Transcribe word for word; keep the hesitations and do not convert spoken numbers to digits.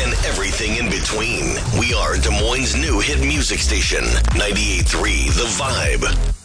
and everything in between. We are Des Moines' new hit music station, ninety-eight point three The Vibe.